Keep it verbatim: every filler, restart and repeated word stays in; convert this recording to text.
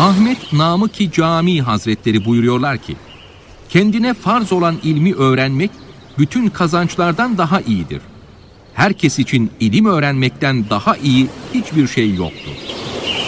Ahmet Namık-ı Cami Hazretleri buyuruyorlar ki, kendine farz olan ilmi öğrenmek bütün kazançlardan daha iyidir. Herkes için ilim öğrenmekten daha iyi hiçbir şey yoktur.